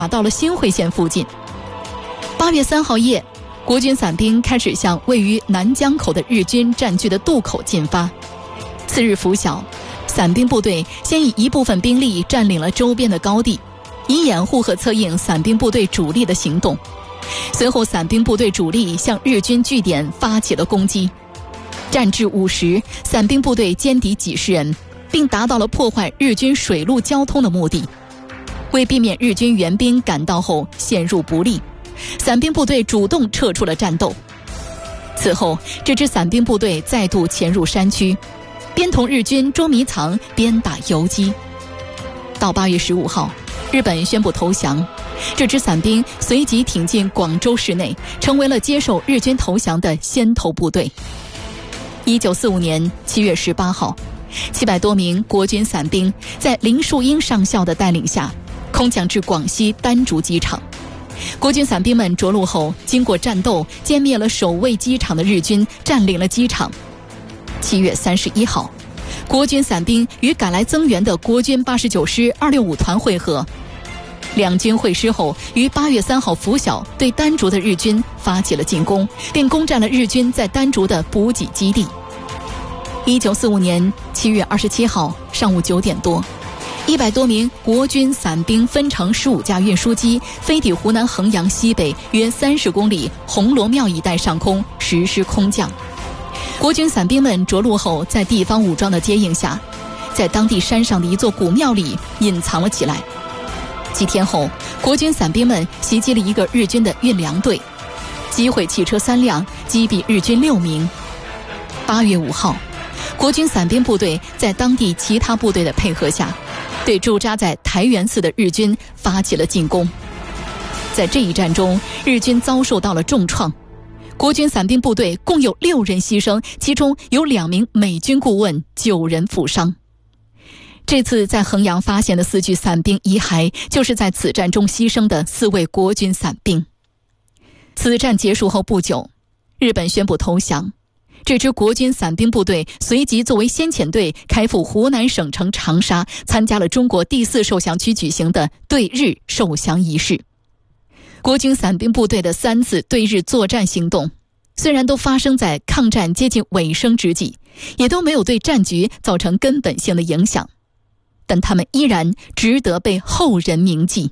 打到了新会县附近。8月3号夜，国军伞兵开始向位于南江口的日军占据的渡口进发。次日拂晓，伞兵部队先以一部分兵力占领了周边的高地，以掩护和策应伞兵部队主力的行动。随后，伞兵部队主力向日军据点发起了攻击。战至午时，伞兵部队歼敌几十人，并达到了破坏日军水陆交通的目的。为避免日军援兵赶到后陷入不利，伞兵部队主动撤出了战斗。此后，这支伞兵部队再度潜入山区，边同日军捉迷藏，边打游击。到8月15号，日本宣布投降，这支伞兵随即挺进广州市内，成为了接受日军投降的先头部队。1945年7月18号，700多名国军伞兵在林树英上校的带领下，空降至广西丹竹机场。国军伞兵们着陆后，经过战斗，歼灭了守卫机场的日军，占领了机场。7月31号，国军伞兵与赶来增援的国军89师265团会合。两军会师后，于8月3号拂晓对丹竹的日军发起了进攻，并攻占了日军在丹竹的补给基地。1945年7月27号上午9点多，100多名国军伞兵分乘15架运输机飞抵湖南衡阳西北约30公里红螺庙一带上空实施空降。国军伞兵们着陆后，在地方武装的接应下，在当地山上的一座古庙里隐藏了起来。几天后，国军伞兵们袭击了一个日军的运粮队，击毁汽车3辆，击毙日军6名。8月5号，国军伞兵部队在当地其他部队的配合下，对驻扎在台元寺的日军发起了进攻。在这一战中，日军遭受到了重创，国军伞兵部队共有6人牺牲，其中有2名美军顾问，9人负伤。这次在衡阳发现的4具伞兵遗骸，就是在此战中牺牲的4位国军伞兵。此战结束后不久，日本宣布投降。这支国军伞兵部队随即作为先遣队开赴湖南省城长沙，参加了中国第4受降区举行的对日受降仪式。国军伞兵部队的3次对日作战行动，虽然都发生在抗战接近尾声之际，也都没有对战局造成根本性的影响，但他们依然值得被后人铭记。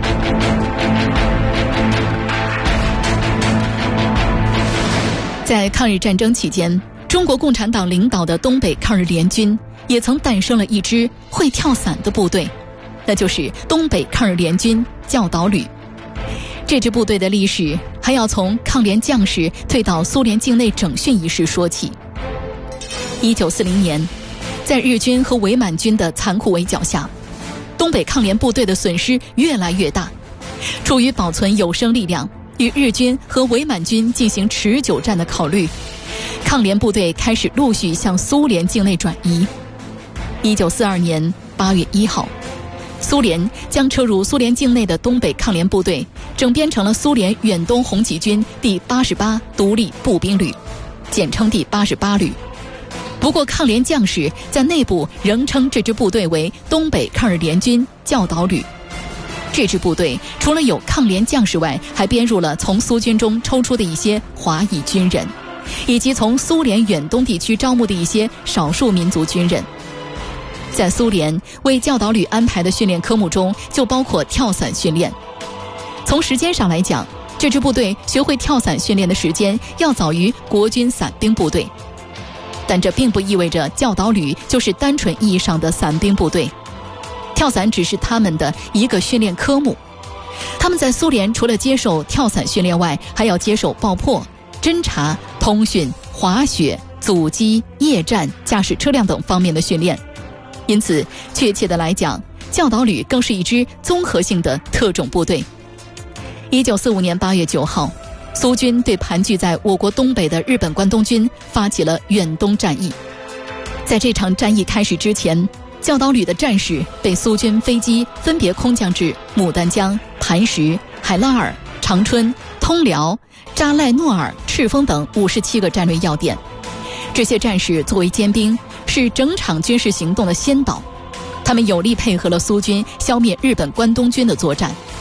在抗日战争期间，中国共产党领导的东北抗日联军也曾诞生了一支会跳伞的部队，那就是东北抗日联军教导旅。这支部队的历史还要从抗联将士退到苏联境内整训一事说起。1940年，在日军和伪满军的残酷围剿下，东北抗联部队的损失越来越大。出于保存有生力量，与日军和伪满军进行持久战的考虑，抗联部队开始陆续向苏联境内转移。1942年8月1号，苏联将撤入苏联境内的东北抗联部队整编成了苏联远东红旗军第88独立步兵旅，简称第88旅。不过抗联将士在内部仍称这支部队为东北抗日联军教导旅。这支部队除了有抗联将士外，还编入了从苏军中抽出的一些华裔军人，以及从苏联远东地区招募的一些少数民族军人。在苏联为教导旅安排的训练科目中，就包括跳伞训练。从时间上来讲，这支部队学会跳伞训练的时间要早于国军伞兵部队，但这并不意味着教导旅就是单纯意义上的伞兵部队。跳伞只是他们的一个训练科目。他们在苏联除了接受跳伞训练外，还要接受爆破、侦察、通讯、滑雪、阻击、夜战、驾驶车辆等方面的训练。因此，确切的来讲，教导旅更是一支综合性的特种部队。1945年8月9号，苏军对盘踞在我国东北的日本关东军发起了远东战役。在这场战役开始之前，教导旅的战士被苏军飞机分别空降至牡丹江、磐石、海拉尔、长春、通辽、扎赖诺尔、赤峰等57个战略要点。这些战士作为尖兵，是整场军事行动的先导，他们有力配合了苏军消灭日本关东军的作战。